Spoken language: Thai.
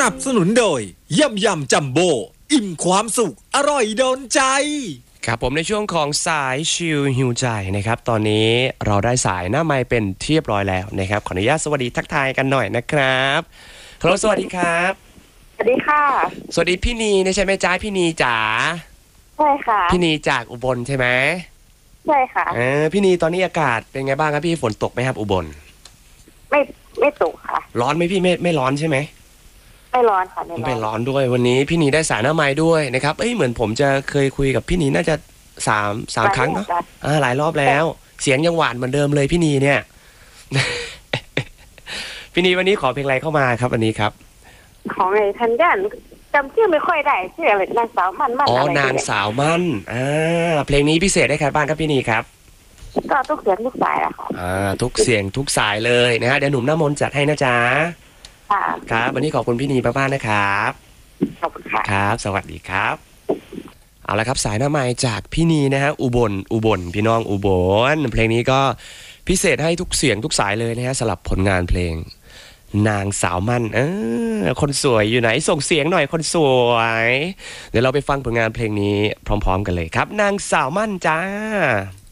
นับสนุนโดยยำจัมโบ้อิ่มความสุขอร่อยโดนใจครับผมในช่วงของสายชิลฮิวใจนะครับตอนนี้เราได้สายหน้าไมค์เป็นเรียบร้อยแล้วนะครับขออนุญาตสวัสดีทักทายกันหน่อยนะครับฮัลโหลสวัสดีครับสวัสดีค่ะสวัสดีพี่นีใช่ไหมจ้าพี่นีจ๋าใช่ค่ะพี่นีจากอุบลใช่ไหมใช่ค่ะพี่นีตอนนี้อากาศเป็นไงบ้างครับพี่ฝนตกไหมครับอุบลไม่ตกค่ะร้อนไหมพี่ไม่ร้อนใช่ไหมไม่ร้อนค่ะไม่ร้อนด้วยวันนี้พี่นีได้สายหน้าไม้ด้วยนะครับเหมือนผมจะเคยคุยกับพี่นีน่าจะสามครั้งเนาะหลายรอบแล้วเสียงยังหวานเหมือนเดิมเลยพี่นีเนี่ย พี่นีวันนี้ขอเพลงอะไรเข้ามาครับวันนี้ครับของไอ้ทันยันจำชื่อไม่ค่อยได้ชื่ออะไรนางสาวมันอ๋อนางสาวมันเพลงนี้พิเศษได้ใครบ้างครับพี่นีครับก็ทุกเสียงทุกสายอะค่ะทุกเสียงทุกสายเลยนะฮะเดี๋ยวหนุ่มหน้ามนต์จัดให้นะจ๊ะครับวันนี้ขอบคุณพี่นีมากๆนะครับขอบคุณค่ะครับสวัสดีครับเอาละครับสายหน้าไมค์จากพี่นีนะฮะอุบลพี่น้องอุบลเพลงนี้ก็พิเศษให้ทุกเสียงทุกสายเลยนะฮะสำหรับผลงานเพลงนางสาวมั่นคนสวยอยู่ไหนส่งเสียงหน่อยคนสวยเดี๋ยวเราไปฟังผลงานเพลงนี้พร้อมๆกันเลยครับนางสาวมั่นจ้า